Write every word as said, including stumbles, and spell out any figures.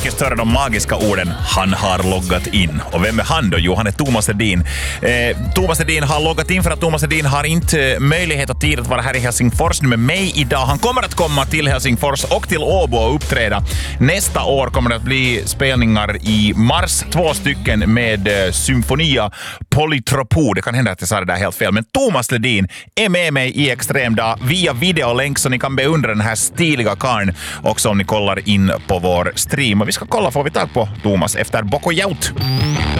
faktiskt höra de magiska orden "han har loggat in". Och vem är han då? Jo, han är Thomas Ledin. Eh, Thomas Ledin har loggat in för att Thomas Ledin har inte möjlighet och tid att vara här i Helsingfors med mig idag. Han kommer att komma till Helsingfors och till Åbo och uppträda. Nästa år kommer det att bli spelningar i mars, två stycken med eh, Symfonia Polytropo. Det kan hända att jag sa det där helt fel. Men Thomas Ledin är med mig i Extremdag via videolänk, så ni kan beundra den här stiliga karn också om ni kollar in på vår stream. Och vi ska kolla, får vi tag på Thomas efter Boko Jaut.